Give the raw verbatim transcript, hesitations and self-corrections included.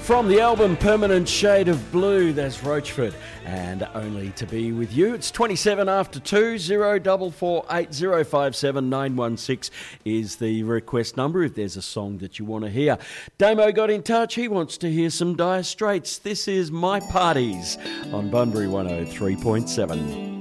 From the album Permanent Shade of Blue, that's Roachford. And Only to Be With You. It's twenty-seven after two. zero four four eight zero five seven nine one six is the request number if there's a song that you want to hear. Damo got in touch. He wants to hear some Dire Straits. This is My Parties on Bunbury one oh three point seven.